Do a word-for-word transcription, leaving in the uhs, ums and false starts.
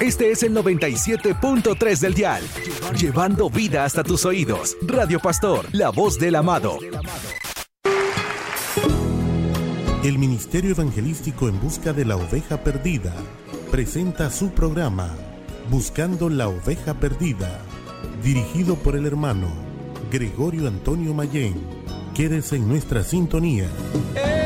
Este es el noventa y siete punto tres del dial, llevando vida hasta tus oídos. Radio Pastor, la voz del amado. El Ministerio Evangelístico en Busca de la Oveja Perdida presenta su programa Buscando la Oveja Perdida, dirigido por el hermano Gregorio Antonio Mayén. Quédese en nuestra sintonía.